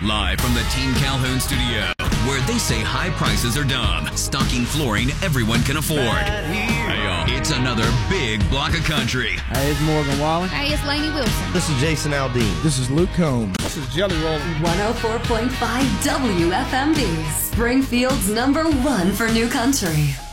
Live from the Team Calhoun studio, where they say high prices are dumb, stocking flooring everyone can afford. Hey, it's another big block of country. Hey, it's Morgan Wallen. Hey, it's Lainey Wilson. This is Jason Aldean. This is Luke Combs. This is Jelly Roll. 104.5 WFMD, Springfield's #1 for new country.